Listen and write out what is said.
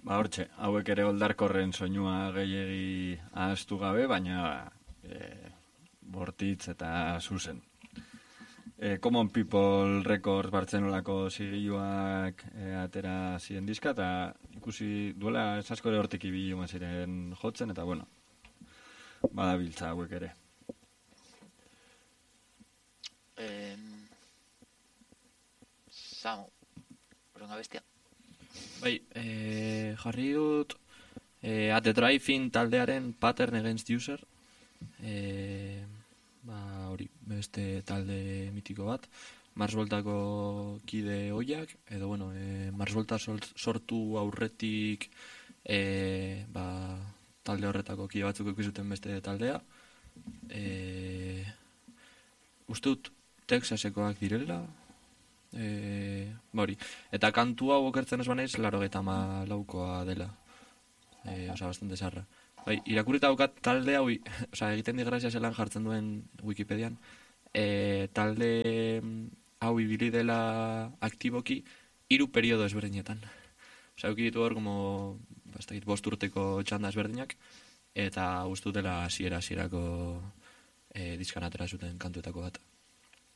Hortxe, hauek ere oldarkorren soinua gehiegi ahaztu gabe, baina bortitz eta zuzen. Common People Records Bartzenolako zigiluak atera ziren diska, eta ikusi duela esasko ere hortik ibili ziren jotzen, eta bueno, badabiltza hauek ere. Samu, horrenga bestia. Bai, jarri dut At the Drive-In taldearen Pattern Against User. Hori, beste talde mitiko bat. Mars Voltako kide hoiak, edo bueno, Mars Volta sortu aurretik talde horretako kide batzuk ikizuten beste taldea. Uste dut Texasekoak direla, hori. Eta kantu hau okertzen ez banaiz, 84koa dela. Bastante sarra. Bai, irakurrita daukat talde hau, egiten di grazia zelan jartzen duen Wikipedian, talde hau ibili dela aktiboki 3 periodo ezberdinetan. Eukiditu hor, bast 5 urteko txanda ezberdinak, eta uste dela hasierako diskan atera zuten kantuetako bat.